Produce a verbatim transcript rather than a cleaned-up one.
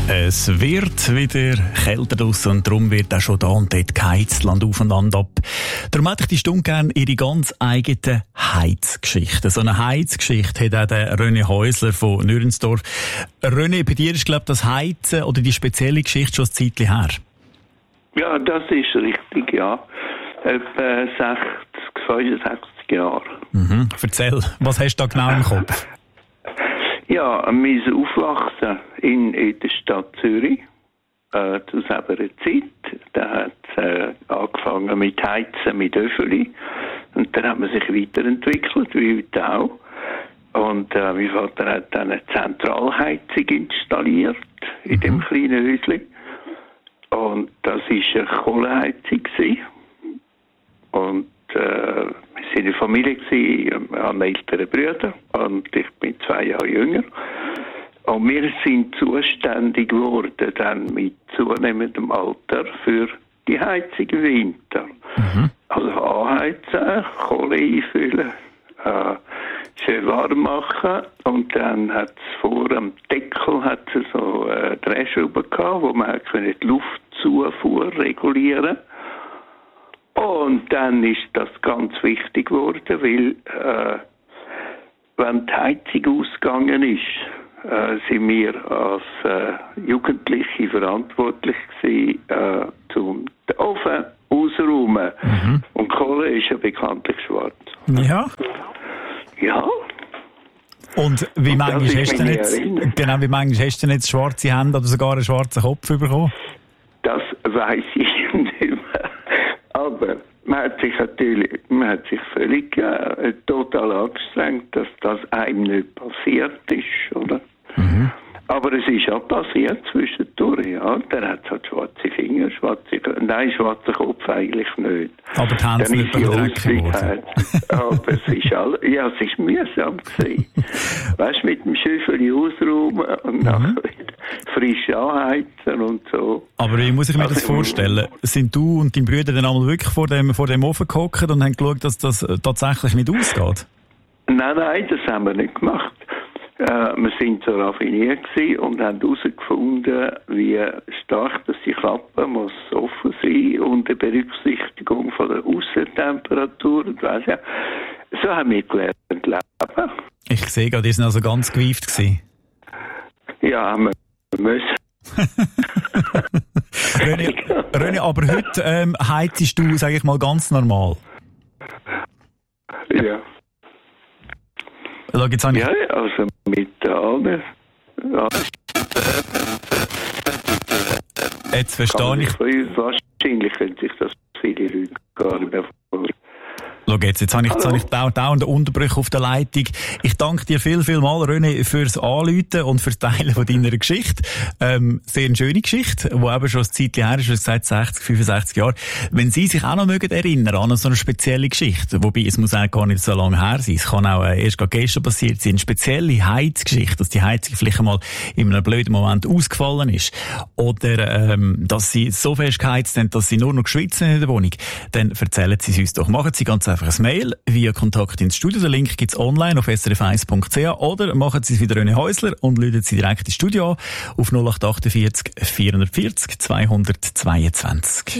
Es wird wieder kälter draussen und darum wird auch schon da und dort geheizt, Land auf und Land ab. Darum hätte ich die Stunde gerne ihre ganz eigene Heizgeschichte. So eine Heizgeschichte hat auch der René Häusler von Nürnsdorf. René, bei dir ist, glaube ich, das Heizen oder die spezielle Geschichte schon ein Zeitchen her. Ja, das ist richtig, ja. Etwa sechzig, fünfundsechzig Jahre. Mhm. Erzähl, was hast du da genau im Kopf? Ja, wir sind aufgewachsen in, in der Stadt Zürich, äh, zu selber Zeit. Da hat es äh, angefangen mit Heizen, mit Öffeli. Und dann hat man sich weiterentwickelt, wie heute auch. Und äh, mein Vater hat dann eine Zentralheizung installiert in dem kleinen Häuschen. Und das war eine Kohleheizung. Und äh, wir waren in der Familie, gewesen, wir haben ältere Brüder und ich bin zwei Jahre jünger. Und wir sind zuständig geworden dann mit zunehmendem Alter für die Heizung im Winter. Mhm. Also anheizen, Kohle einfüllen, äh, schön warm machen und dann hat es vor am Deckel hat's so äh, Drehschrauben gehabt, wo man die Luftzufuhr regulieren konnte. Und dann ist das ganz wichtig geworden, weil äh, wenn die Heizung ausgegangen ist, äh, sind wir als äh, Jugendliche verantwortlich gewesen, äh, zum den Ofen ausräumen. Mhm. Und Kohle ist ja bekanntlich schwarz. Ja. Ja. Und wie Und manchmal hast du denn jetzt, genau, wie manchmal hast du denn jetzt schwarze Hände oder sogar einen schwarzen Kopf bekommen? Das weiss ich nicht mehr. Aber man hat sich natürlich, man hat sich völlig äh, total angestrengt, dass das einem nicht passiert ist, oder? Mhm. Aber es ist ja passiert zwischendurch, ja. Der hat halt schwarze Finger, schwarze, nein, schwarzen Kopf eigentlich nicht. Aber die Hände sind nicht dreckig geworden. Aber es ist all, ja, es ist mühsam gewesen. Weißt du, mit dem Schöffeli ausräumen und mhm. nachher wieder frisch anheizen und so. Aber wie muss ich mir also, das vorstellen? Sind du und dein Brüder dann einmal wirklich vor dem, vor dem Ofen gehockt und haben geschaut, dass das tatsächlich nicht ausgeht? Nein, nein, das haben wir nicht gemacht. Äh, wir sind so raffiniert gewesen und haben herausgefunden, wie stark dass die Klappe muss offen sein unter Berücksichtigung von der Aussentemperatur und weiss ja. So haben wir gelernt leben. Ich sehe gerade, die sind also ganz gewieft gewesen. Ja, haben wir müssen. René, René, aber heute ähm, heizst du, sage ich mal, ganz normal. Ja. Schau, jetzt habe ich... Ja, also mit allen. Ja. Jetzt verstehe ich... Wahrscheinlich können sich das viele Leute gar nicht mehr vorstellen. Schau jetzt, jetzt habe ich, jetzt habe ich dauernd Unterbrüche auf der Leitung. Ich danke dir viel, viel mal, René, fürs Anrufen und fürs Teilen von deiner Geschichte. Ähm, sehr eine schöne Geschichte, die eben schon ein Zeitchen her ist, seit sechzig, fünfundsechzig Jahren. Wenn Sie sich auch noch mögen erinnern an so eine spezielle Geschichte, wobei es muss auch gar nicht so lange her sein, es kann auch äh, erst gerade gestern passiert sein, eine spezielle Heizgeschichte, dass die Heizung vielleicht einmal in einem blöden Moment ausgefallen ist oder ähm, dass Sie so fest geheizt haben, dass Sie nur noch geschwitzt haben in der Wohnung, dann erzählen Sie es uns doch. Machen Sie ganz einfach ein Mail via Kontakt ins Studio. Den Link gibt es online auf s r f eins punkt c h oder machen Sie es wie René Häusler und rufen Sie direkt ins Studio an auf null acht vier acht, vier vier null, zwei zwei zwei.